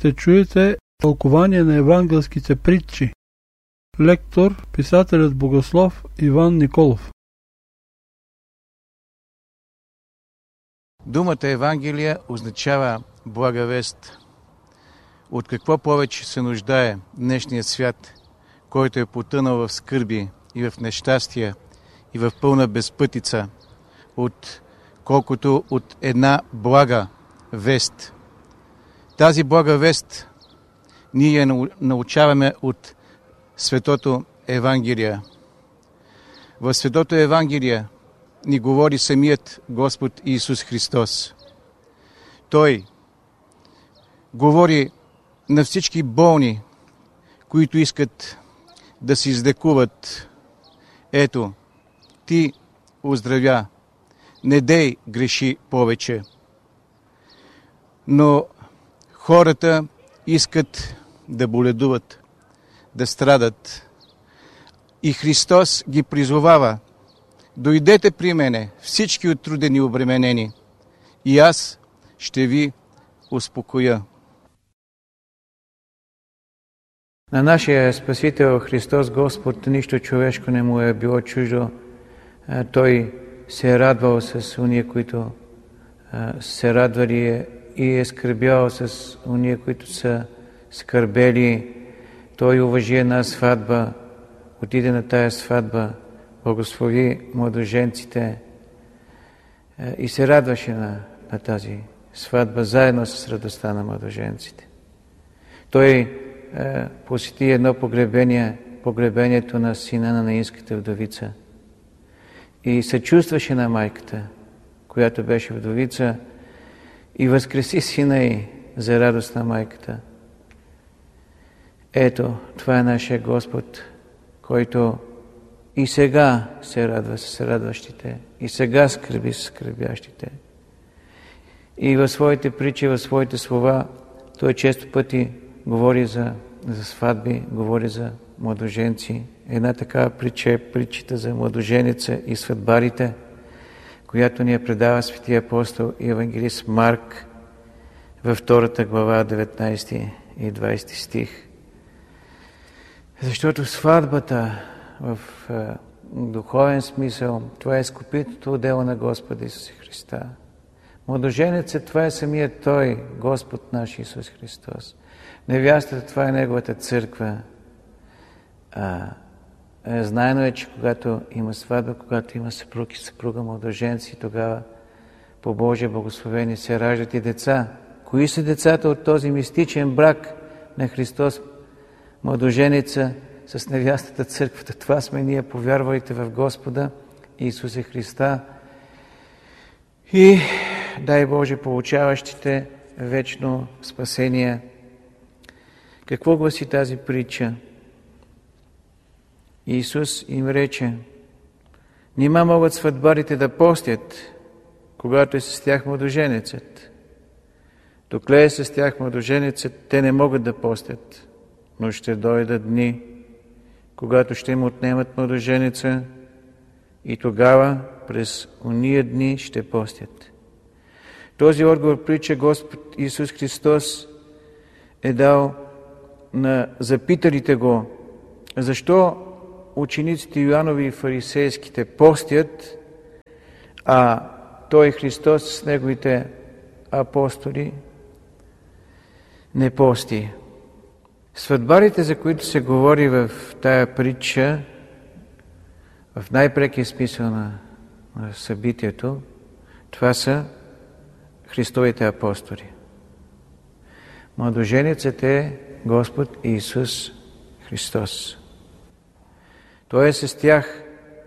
ще чуете тълкование на евангелските притчи. Лектор, писателят богослов Иван Николов. Думата Евангелие означава блага вест. От какво повече се нуждае днешният свят, който е потънал в скърби и в нещастия и в пълна безпътица, колкото от една блага вест. Тази блага вест ние я научаваме от Светото Евангелие. В Светото Евангелие ни говори самият Господ Исус Христос. Той говори на всички болни, които искат да се излекуват. Ето, ти оздравя, не дей греши повече. Но хората искат да боледуват, да страдат. И Христос ги призовава: дойдете при мене, всички оттрудени и обременени, и аз ще ви успокоя. На нашия Спасител Христос Господ нищо човешко не му е било чуждо. Той се е радвал с уния, които се радвали, и е скърбял с уния, които са скърбели. Той уважи една сватба, отиде на тая сватба, благослови младоженците и се радваше на тази сватба, заедно с радостта на младоженците. Той посети едно погребението на сина на наинската вдовица и съчувстваше на майката, която беше вдовица, и възкреси сина й за радост на майката. Ето, това е нашия Господ, който и сега се радва с радващите, и сега скърби с скърбящите. И в своите притчи, в своите слова, той често пъти говори за сватби, говори за младоженци. Една такава притча е притчата за младоженеца и сватбарите, която ни я предава светия апостол и евангелист Марк във 2 глава, 19 и 20 стих. Защото сватбата в духовен смисъл, това е изкупителното дело на Господа Исуса Христа. Младоженецът, това е самият Той, Господ наш Исус Христос. Невястата, това е Неговата църква. Знаено е, че когато има сватба, когато има съпруг и съпруга младоженци, тогава по Божие благословение се раждат и деца. Кои са децата от този мистичен брак на Христос, младоженеца с невястата църквата? Това сме ние, повярвайте в Господа Исуса Христа и, дай Боже, получаващите вечно спасение. Какво гласи тази притча? Исус им рече: нима могат сватбарите да постят, когато е с тях младоженецът? Докле е с тях младоженецът, те не могат да постят, но ще дойдат дни, когато ще им отнемат младоженеца, и тогава през ония дни ще постят. Този отговор притча Господ Исус Христос е дал на запиталите го: защо учениците Йоанови и фарисейските постят, а Той Христос с Неговите апостоли не пости? Сватбарите, за които се говори в тая притча, в най-прекия смисъл на събитието, това са Христовите апостоли. Младоженецът е Господ Исус Христос. Той е с тях.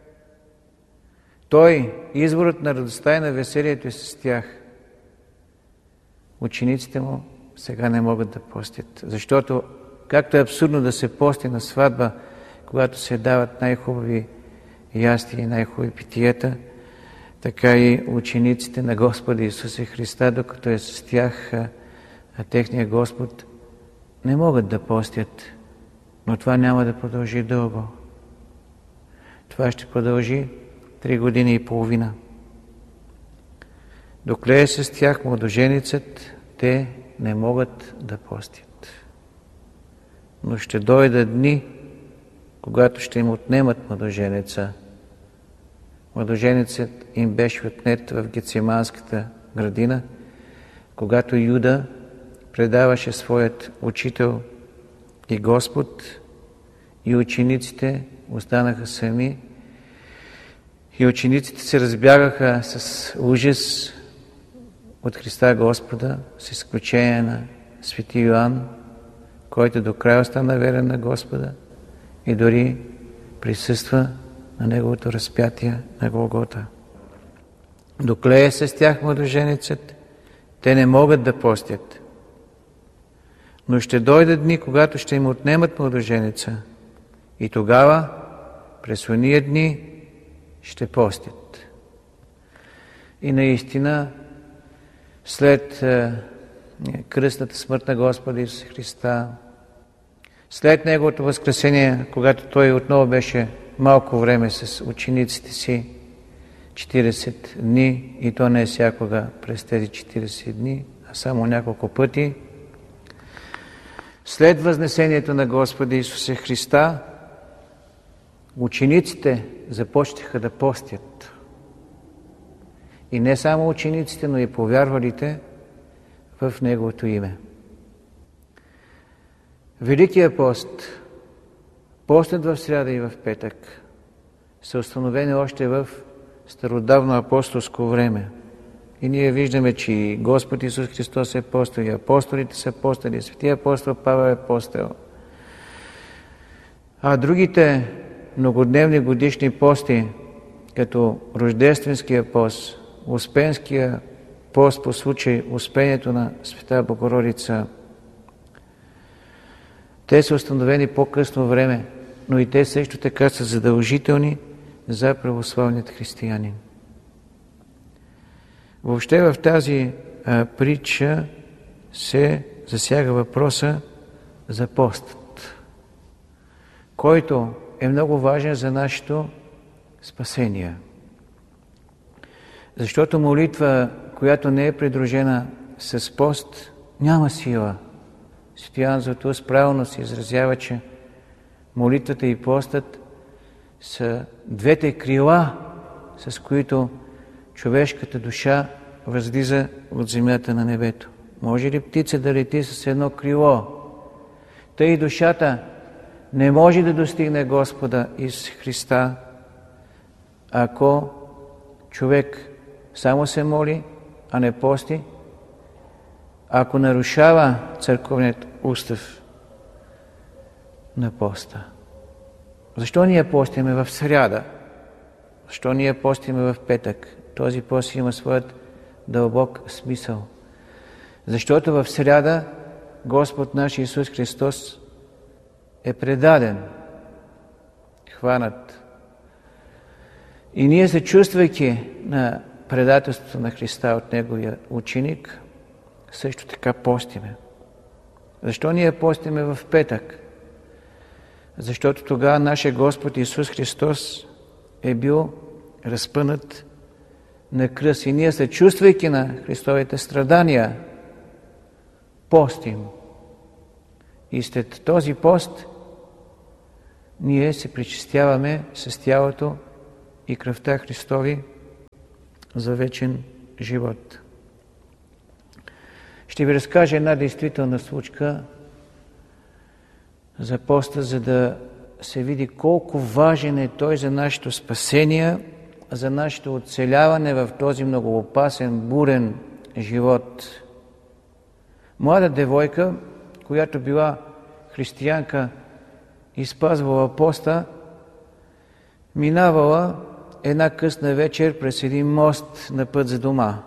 Той, изворът на радостта и на веселието, е с тях. Учениците му сега не могат да постят, защото както е абсурдно да се пости на сватба, когато се дават най-хубави ястия и най-хубави питиета, така и учениците на Господа Исуса Христа, докато е с тях техният Господ, не могат да постят. Но това няма да продължи дълго. Това ще продължи 3 години и половина. Докле е с тях младоженецът, те не могат да постят. Но ще дойдат дни, когато ще им отнемат младоженеца. Младоженецът им беше отнет в Гециманската градина, когато Юда предаваше своят учител и Господ, и учениците останаха сами, и учениците се разбягаха с ужас от Христа Господа, с изключение на свети Йоан, който до края остана верен на Господа и дори присъства на неговото разпятие на Голгота. Доклее се с тях младоженецът, те не могат да постят. Но ще дойдат дни, когато ще им отнемат младоженеца, и тогава, през ония дни, ще постят. И наистина, след кръстната смърт на Господа Исус Христа, след Неговото възкресение, когато Той отново беше малко време с учениците си, 40 дни, и то не всякога през тези 40 дни, а само няколко пъти, след възнесението на Господа Исуса Христа, учениците започнаха да постят. И не само учениците, но и повярвалите в Неговото име. Великия пост, постът в сряда и в петък, са установени още в стародавно апостолско време. И ние виждаме, че и Господ Исус Христос е постил, и апостолите са постили, светия апостол Павел е постил. А другите многодневни годишни пости, като Рождественския пост, Успенския пост по случай Успението на Света Богородица, те са установени по-късно време, но и те също така са задължителни за православният християнин. Въобще в тази притча се засяга въпроса за постът, който е много важен за нашето спасение. Защото молитва, която не е придружена с пост, няма сила. Свети Йоан Златоуст правилно се изразява, че молитвата и постът са двете крила, с които човешката душа възлиза от земята на небето. Може ли птица да лети с едно крило? Тъй душата не може да достигне Господа Исус Христа, ако човек само се моли, а не пости, ако нарушава църковният устав на поста. Защо ние постиме в сряда? Защо ние постиме в петък? Този пост има своят дълбок смисъл. Защото в сряда Господ наш Исус Христос е предаден, хванат. И ние се чувствайки на предателството на Христа от Неговия ученик, също така постиме. Защо ние постиме в петък? Защото тогава нашия Господ Исус Христос е бил разпънат на кръст и ние се чувствайки на Христовите страдания, постим. И след този пост ние се причестяваме с тялото и кръвта Христови за вечен живот. Ще ви разкажа една действителна случка за поста, за да се види колко важен е той за нашето спасение, за нашето оцеляване в този много опасен, бурен живот. Млада девойка, която била християнка и спазвала поста, минавала една късна вечер през един мост на път за дома.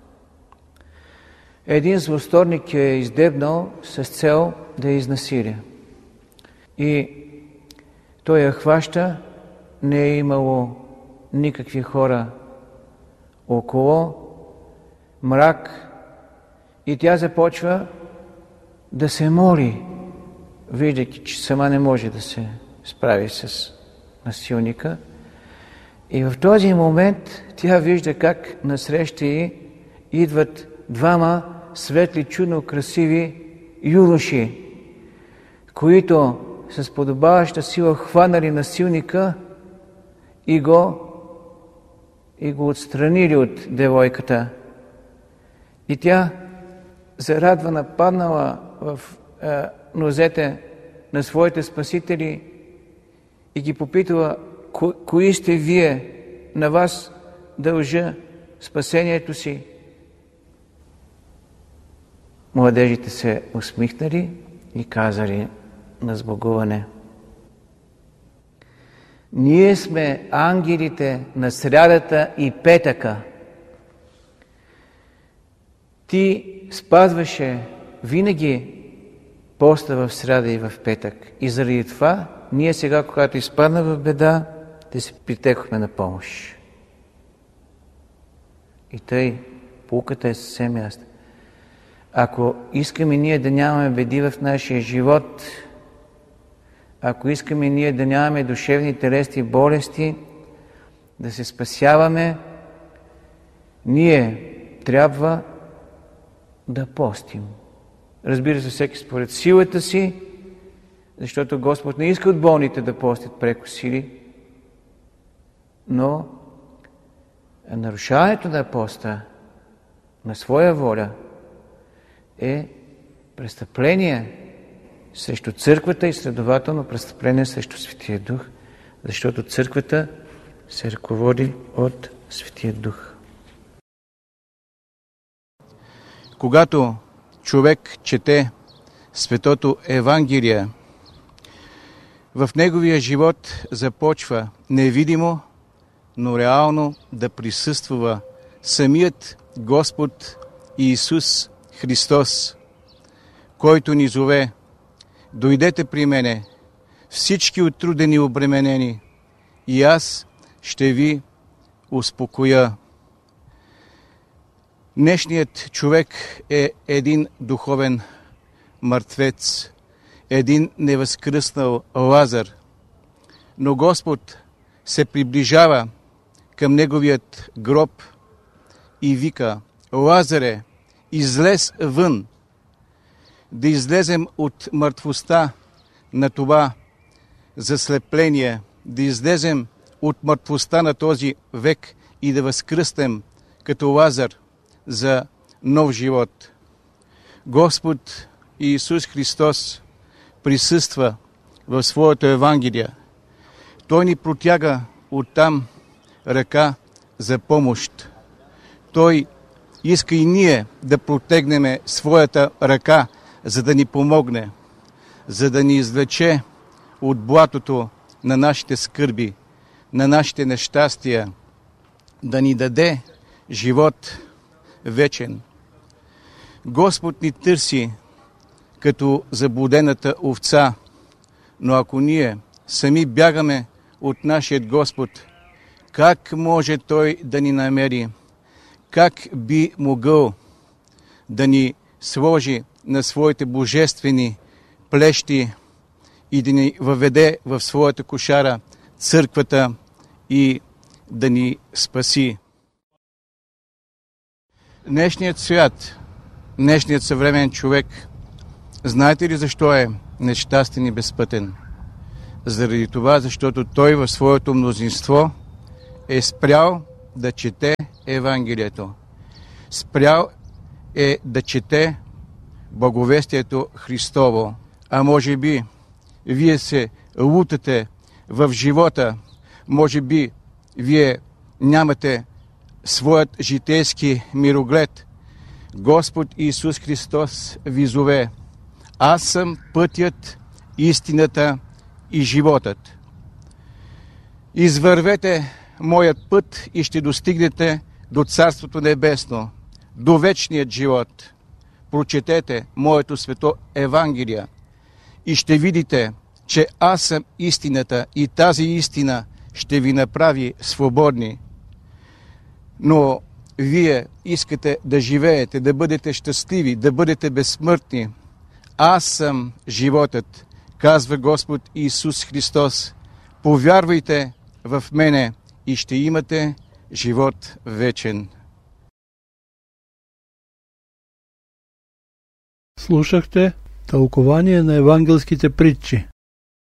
Един злосторник я е издебнал с цел да я изнасиля. И той я хваща, не е имало никакви хора около, мрак, и тя започва да се моли, виждайки, че сама не може да се справи с насилника. И в този момент тя вижда как насреща ѝ идват двама светли, чудно красиви юноши, които с подобаваща сила хванали насилника и го отстранили от девойката. И тя, зарадвана, паднала в нозете на своите спасители и ги попитала: кои сте вие, на вас дължа спасението си? Младежите се усмихнали и казали на сбогуване: ние сме ангелите на срядата и петъка. Ти спазваше винаги поста в сряда и в петък. И заради това, ние сега, когато изпадна в беда, те се притекохме на помощ. И тъй, поуката е съвсем ясна. Ако искаме ние да нямаме беди в нашия живот, ако искаме ние да нямаме душевни телесни болести, да се спасяваме, ние трябва да постим. Разбира се, всеки според силата си, защото Господ не иска от болните да постят преко сили, но нарушаването на поста на своя воля е престъпление срещу църквата и следователно престъпление срещу Светия Дух, защото църквата се ръководи от Светия Дух. Когато човек чете Светото Евангелие, в неговия живот започва невидимо, но реално да присъства самият Господ Иисус Христос, който ни зове: дойдете при мене, всички отрудени и обременени, и аз ще ви успокоя. Днешният човек е един духовен мъртвец, един невъзкръснал Лазар, но Господ се приближава към неговият гроб и вика: Лазаре, излез вън. Да излезем от мъртвостта на това заслепление, да излезем от мъртвостта на този век и да възкръснем като Лазар за нов живот. Господ Иисус Христос присъства в своето Евангелие. Той ни протяга оттам ръка за помощ. Той иска и ние да протегнем своята ръка, за да ни помогне, за да ни извлече от блатото на нашите скърби, на нашите нещастия, да ни даде живот вечен. Господ ни търси като заблудената овца, но ако ние сами бягаме от нашият Господ, как може Той да ни намери? Как би могъл да ни сложи на своите божествени плещи и да ни въведе в своята кошара църквата и да ни спаси? Днешният свят, днешният съвременен човек, знаете ли защо е нещастен и безпътен? Заради това, защото той в своето мнозинство е спрял да чете Евангелието. Спрял е да чете благовестието Христово. А може би вие се лутате в живота, може би вие нямате своят житейски мироглед. Господ Иисус Христос ви зове: аз съм пътят, истината и животът. Извървете моят път и ще достигнете до Царството Небесно, до вечният живот. Прочетете моето свето Евангелие и ще видите, че аз съм истината и тази истина ще ви направи свободни. Но вие искате да живеете, да бъдете щастливи, да бъдете безсмъртни. Аз съм животът, казва Господ Иисус Христос. Повярвайте в мене и ще имате живот вечен. Слушахте тълкование на евангелските притчи.